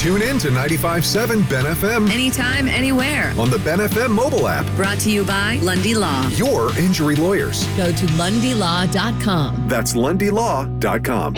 Tune in to 95.7 Ben FM Anytime, anywhere. on the Ben FM mobile app. Brought to you by Lundy Law. Your injury lawyers. Go to LundyLaw.com. That's LundyLaw.com.